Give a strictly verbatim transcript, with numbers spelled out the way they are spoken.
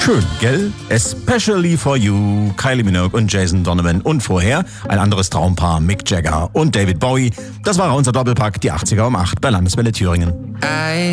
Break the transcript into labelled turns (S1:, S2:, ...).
S1: Schön, gell? Especially for you, Kylie Minogue und Jason Donovan. Und vorher ein anderes Traumpaar, Mick Jagger und David Bowie. Das war unser Doppelpack, die achtziger um acht bei Landeswelle Thüringen.
S2: I